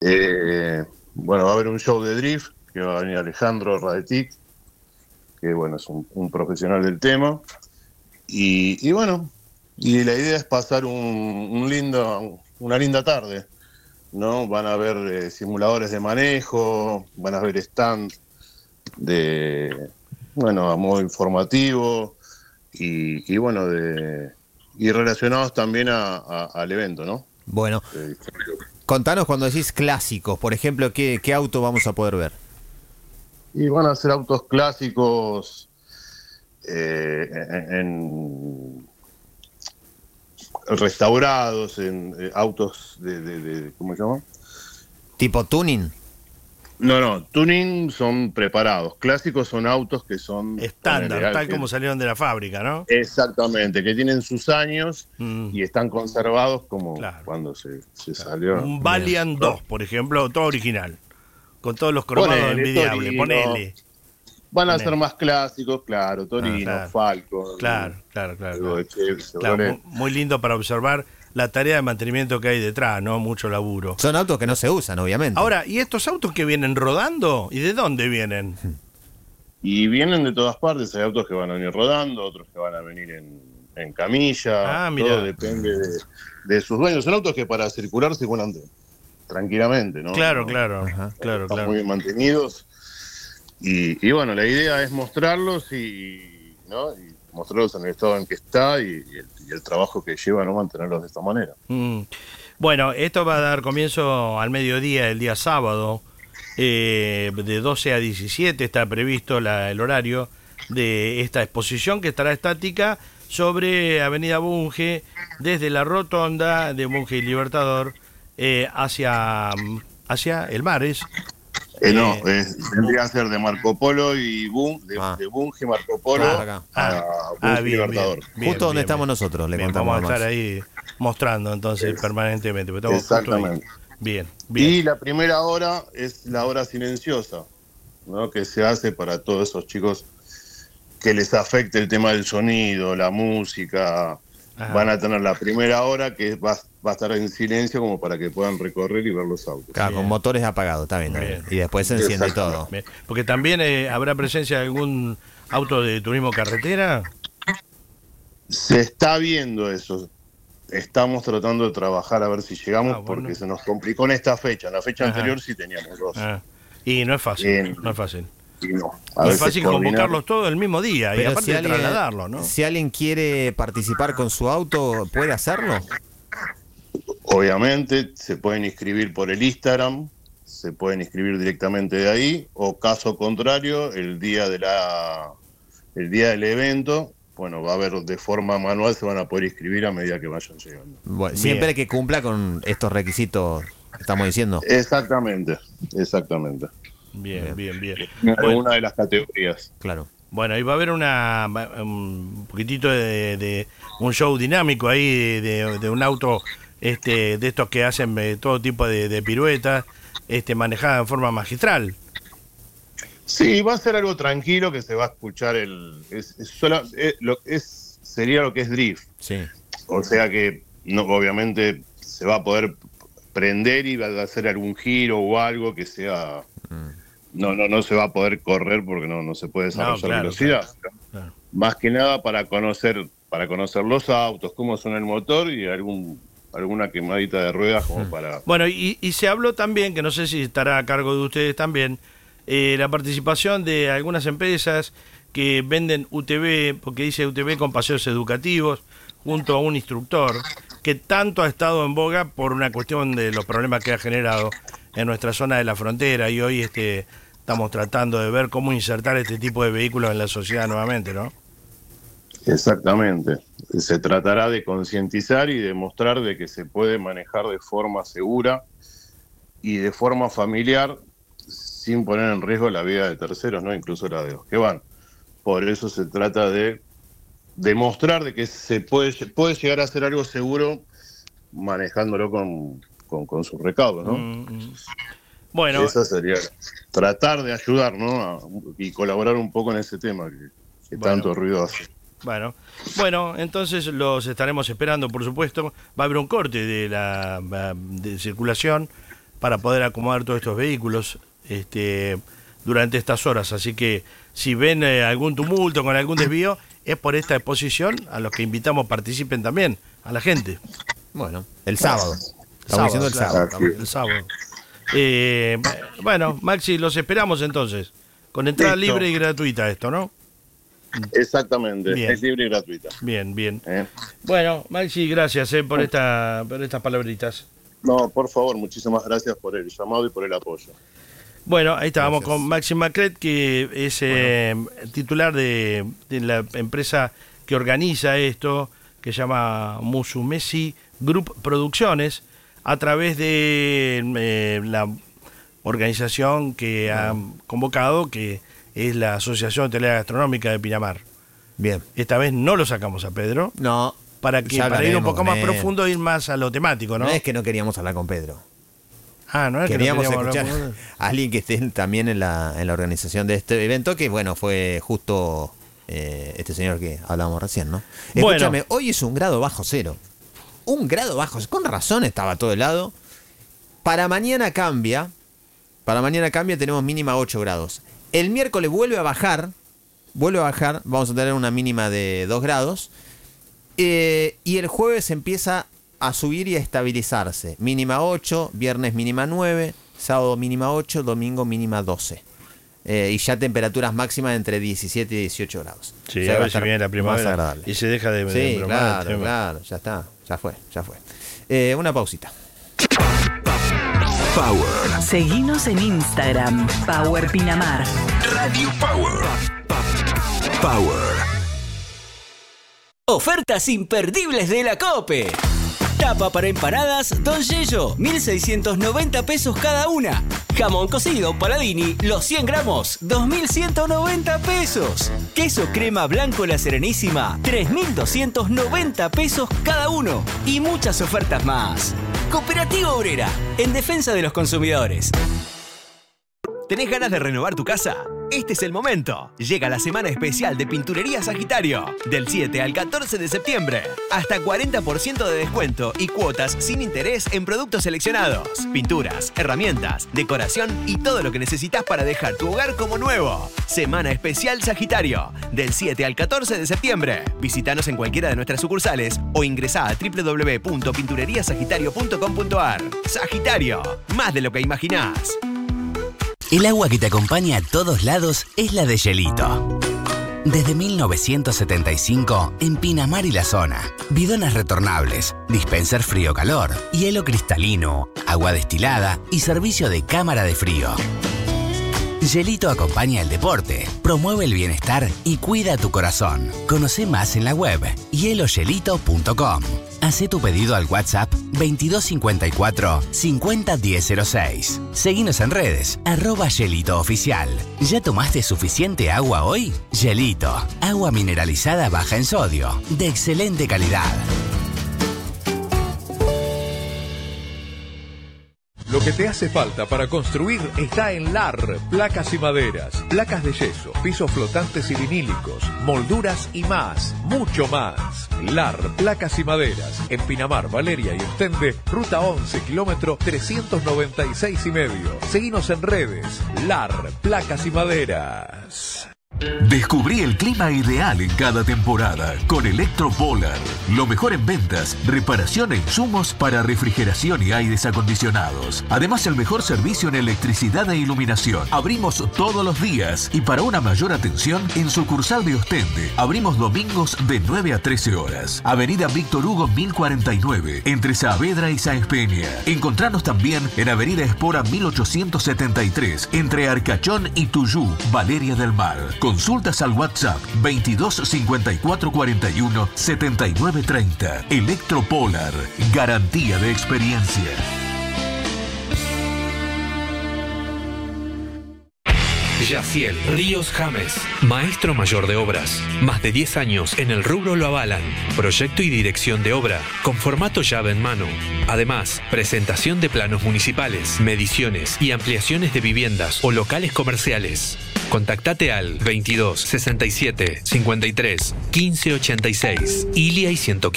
Bueno, va a haber un show de drift, que va a venir Alejandro Radetic, que bueno, es un profesional del tema. Y bueno, y la idea es pasar una linda tarde, ¿no? Van a haber simuladores de manejo, van a haber stand de, bueno, a modo informativo y bueno, y relacionados también al evento, ¿no? Bueno, Eh, contanos cuando decís clásicos, por ejemplo, ¿qué auto vamos a poder ver? y van a ser autos clásicos en restaurados, en autos ¿cómo se llama? ¿Tipo tuning? No, no, tuning son preparados. Clásicos son autos que son, Estándar, tal que como salieron de la fábrica, ¿no? exactamente, que tienen sus años Mm, y están conservados como claro, cuando se claro. salió. Un Bien. Valiant ¿No? 2, por ejemplo, todo original. Con todos los cromados Ponele, envidiables. Torino, Ponele. van a ser Ponele. más clásicos, claro, Torino, Claro, Falcon, claro, claro, claro, algo claro. de Claro, Chevrolet. muy lindo para observar la tarea de mantenimiento que hay detrás, ¿no? Mucho laburo. Son autos que no se usan, obviamente. Ahora, ¿y estos autos que vienen rodando? ¿Y de dónde vienen? Y vienen de todas partes, hay autos que van a venir rodando, otros que van a venir en camilla, Ah, todo mira. depende de sus dueños. Son autos que para circulan tranquilamente, ¿no? Claro, No, claro, Ajá. claro, están muy claro. bien mantenidos. Y bueno, la idea es mostrarlos ¿no? Y mostrarlos en el estado en que está y el trabajo que lleva, ¿no? Mantenerlos de esta manera. Mm. Bueno, esto va a dar comienzo al mediodía, el día sábado, de 12 a 17 está previsto el horario de esta exposición que estará estática sobre Avenida Bunge, desde la rotonda de Bunge y Libertador hacia el Mares. No, Eh, tendría que ser de Marco Polo y Ah, de Bunge Marco Polo claro, acá. a Bunge Bien, bien, Libertador. bien, Justo donde bien, estamos bien. nosotros, le Bien, contamos vamos a a estar Max. ahí mostrando entonces Es- permanentemente, porque estamos justo ahí. Exactamente. Bien, bien. Y la primera hora es la hora silenciosa, ¿no? Que se hace para todos esos chicos que les afecte el tema del sonido, la música. Ajá. Van a tener la primera hora que va a estar en silencio como para que puedan recorrer y ver los autos. Claro, con Bien. motores apagados, está bien, está bien. Bien. Y después se enciende Exactamente. todo. Bien. Porque también habrá presencia de algún auto de turismo carretera. Se está viendo eso. Estamos tratando de trabajar a ver si llegamos Bueno. porque se nos complicó en esta fecha. En la fecha Ajá. anterior sí teníamos dos. Ah. Y no es fácil, no es fácil. Y no. A No es veces fácil coordinar. convocarlos todos el mismo día y Pero aparte de trasladarlo, ¿no? si alguien quiere participar con su auto, ¿puede hacerlo? Obviamente se pueden inscribir por el Instagram, se pueden inscribir directamente de ahí, o caso contrario, el día del evento, bueno, va a haber de forma manual, se van a poder inscribir a medida que vayan llegando. Bueno, Bien. siempre que cumpla con estos requisitos que estamos diciendo. Exactamente, exactamente. Bien, bien, bien. En Bueno, alguna de las categorías. Claro. bueno, y va a haber un poquitito de un show dinámico ahí de un auto de estos que hacen todo tipo de piruetas, manejada en forma magistral. Sí, va a ser algo tranquilo que se va a escuchar sería lo que es drift. Sí. O sea que no, obviamente se va a poder prender y va a hacer algún giro o algo que sea. No se va a poder correr porque no se puede desarrollar claro, velocidad. claro. Más que nada para conocer los autos, cómo son el motor y alguna quemadita de ruedas como para. Bueno, y se habló también, que no sé si estará a cargo de ustedes también, la participación de algunas empresas que venden UTV, porque dice UTV con paseos educativos, junto a un instructor, que tanto ha estado en boga por una cuestión de los problemas que ha generado en nuestra zona de la frontera, y hoy estamos tratando de ver cómo insertar este tipo de vehículos en la sociedad nuevamente, ¿no? Exactamente. Se tratará de concientizar y demostrar de que se puede manejar de forma segura y de forma familiar sin poner en riesgo la vida de terceros, ¿no? Incluso la de los que van. Por eso se trata de demostrar de que se puede llegar a hacer algo seguro manejándolo con su recaudo, ¿no? Bueno, Esa sería tratar de ayudar, ¿no? Y colaborar un poco en ese tema que Bueno. tanto ruido hace. Bueno, entonces los estaremos esperando, por supuesto. Va a haber un corte de circulación para poder acomodar todos estos vehículos durante estas horas. Así que si ven algún tumulto con algún desvío, es por esta exposición a los que invitamos participen también, a la gente. Bueno, el sábado. Estamos diciendo el Claro, sábado. el sábado. Bueno, Maxi, los esperamos entonces. Con entrada Listo. libre y gratuita esto, ¿no? Exactamente, Bien. es libre y gratuita. Bien, bien. ¿Eh? Bueno, Maxi, gracias por estas palabritas. No, por favor, muchísimas gracias por el llamado y por el apoyo. Bueno, ahí estábamos Gracias. con Maxi Macret, que es titular de la empresa que organiza esto, que se llama Musumeci Group Producciones, a través de la organización que ha convocado, que es la Asociación Hotelera Gastronómica de Pinamar. Bien. Esta vez no lo sacamos a Pedro, No. para ya ir un hablaremos poco con más él. profundo, ir más a lo temático, ¿no? No es que no queríamos hablar con Pedro. No es Queríamos que no escuchar hablar con él. a alguien que esté también en la organización de este evento, que bueno, fue justo este señor que hablábamos recién, ¿no? Bueno. Escúchame, hoy es 1 grado bajo cero. 1 grado bajo cero. Con razón estaba todo helado. Para mañana cambia. Tenemos mínima 8 grados. El miércoles vuelve a bajar. Vamos a tener una mínima de 2 grados. Y el jueves empieza a subir y a estabilizarse. Mínima 8, viernes mínima 9, sábado mínima 8, domingo mínima 12. Y ya temperaturas máximas entre 17 y 18 grados. Sí, O sea, a va ver si estar viene la más primavera agradable. y se deja de Sí, bromar el tema. claro, ya está, ya fue. Una pausita. Power. Seguinos en Instagram, Power Pinamar. Radio Power. Power. Ofertas imperdibles de la COPE. Tapa para empanadas Don Yello, 1.690 pesos cada una. Jamón cocido Paladini, los 100 gramos, 2.190 pesos. Queso crema blanco La Serenísima, 3.290 pesos cada uno. Y muchas ofertas más. Cooperativa Obrera, en defensa de los consumidores. ¿Tenés ganas de renovar tu casa? Este es el momento. Llega la semana especial de Pinturería Sagitario. Del 7 al 14 de septiembre. Hasta 40% de descuento y cuotas sin interés en productos seleccionados. Pinturas, herramientas, decoración y todo lo que necesitas para dejar tu hogar como nuevo. Semana especial Sagitario. Del 7 al 14 de septiembre. Visítanos en cualquiera de nuestras sucursales o ingresá a www.pintureriasagitario.com.ar. Sagitario. Más de lo que imaginás. El agua que te acompaña a todos lados es la de Yelito. Desde 1975, en Pinamar y la zona, bidones retornables, dispenser frío-calor, hielo cristalino, agua destilada y servicio de cámara de frío. Yelito acompaña el deporte, promueve el bienestar y cuida tu corazón. Conoce más en la web hieloyelito.com. Hacé tu pedido al WhatsApp 2254 501006. Seguinos en redes, @YelitoOficial. ¿Ya tomaste suficiente agua hoy? Yelito, agua mineralizada baja en sodio, de excelente calidad. Lo que te hace falta para construir está en LAR, placas y maderas, placas de yeso, pisos flotantes y vinílicos, molduras y más, mucho más. LAR, placas y maderas, en Pinamar, Valeria y Ostende, ruta 11, kilómetro 396,5. Seguinos en redes, LAR, placas y maderas. Descubrí el clima ideal en cada temporada con Electropolar. Lo mejor en ventas, reparación e insumos para refrigeración y aires acondicionados. Además, el mejor servicio en electricidad e iluminación. Abrimos todos los días y para una mayor atención, en sucursal de Ostende. Abrimos domingos de 9 a 13 horas. Avenida Víctor Hugo 1049, entre Saavedra y Sáenz Peña. Encontranos también en Avenida Espora 1873, entre Arcachón y Tuyú, Valeria del Mar. Consultas al WhatsApp 22 54 41 79 30. Electropolar, garantía de experiencia. Yaciel Ríos James, maestro mayor de obras. Más de 10 años en el rubro lo avalan. Proyecto y dirección de obra, con formato llave en mano. Además, presentación de planos municipales, mediciones y ampliaciones de viviendas o locales comerciales. Contactate al 22 67 53 15 86, Ilia y 115.